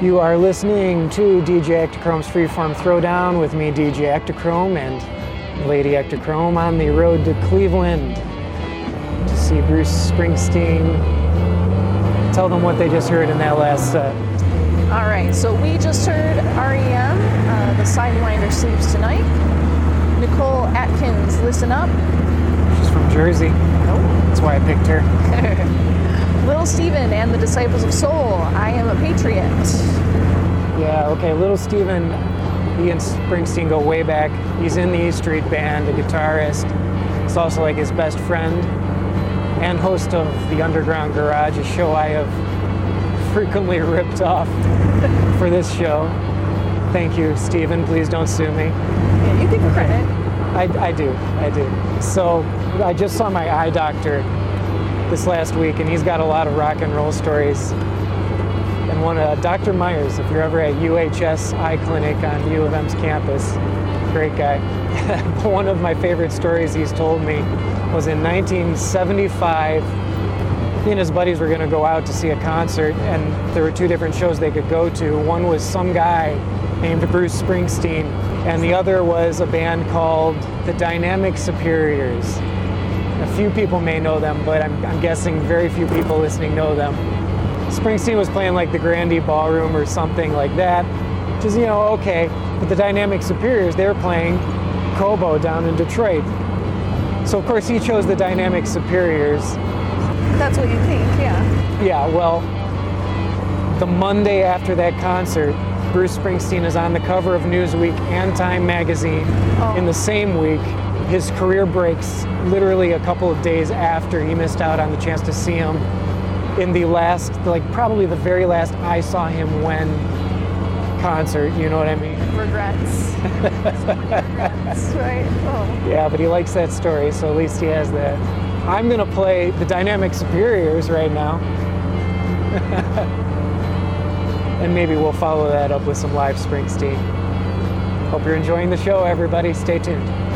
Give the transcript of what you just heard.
You are listening to DJ Ektachrome's Freeform Throwdown with me, DJ Ektachrome, and Lady Ektachrome on the road to Cleveland to see Bruce Springsteen. Tell them what they just heard in that last set. All right, so we just heard REM, The Sidewinder Sleeps Tonight. Nicole Atkins, Listen Up. She's from Jersey. Nope. That's why I picked her. Little Steven and the Disciples of Soul, I Am a Patriot. Yeah, okay, Little Steven, he and Springsteen go way back. He's in the E Street Band, a guitarist. He's also like his best friend and host of the Underground Garage, a show I have frequently ripped off for this show. Thank you, Steven. Please don't sue me. Yeah, you get credit. I do. So I just saw my eye doctor this last week, and he's got a lot of rock and roll stories. And one, Dr. Myers, if you're ever at UHS Eye Clinic on U of M's campus, great guy. One of my favorite stories he's told me was in 1975. He and his buddies were going to go out to see a concert, and there were two different shows they could go to. One was some guy named Bruce Springsteen, and the other was a band called the Dynamic Superiors. A few people may know them, but I'm guessing very few people listening know them. Springsteen was playing like the Grandee Ballroom or something like that, which is, okay. But the Dynamic Superiors, they were playing Cobo down in Detroit. So of course he chose the Dynamic Superiors. That's what you think, yeah. Yeah, well, the Monday after that concert, Bruce Springsteen is on the cover of Newsweek and Time magazine. In the same week. His career breaks literally a couple of days after he missed out on the chance to see him in the last, probably the very last I Saw Him When concert, you know what I mean? Regrets. Regrets, right? Oh. Yeah, but he likes that story, so at least he has that. I'm gonna play the Dynamic Superiors right now. And maybe we'll follow that up with some live Springsteen. Hope you're enjoying the show, everybody. Stay tuned.